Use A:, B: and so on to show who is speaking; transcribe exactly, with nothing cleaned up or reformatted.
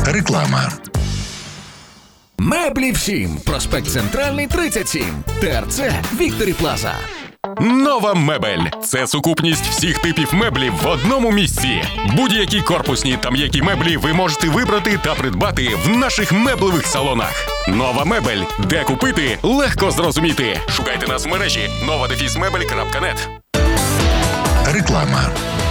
A: Реклама.
B: Меблі всім. Проспект Центральний, тридцять сім. ТРЦ Вікторі Плаза.
C: Нова мебель – це сукупність всіх типів меблів в одному місці. Будь-які корпусні та м'які меблі ви можете вибрати та придбати в наших меблевих салонах. Нова мебель. Де купити – легко зрозуміти. Шукайте нас в мережі нова дефіс мебель крапка нет.
A: Реклама.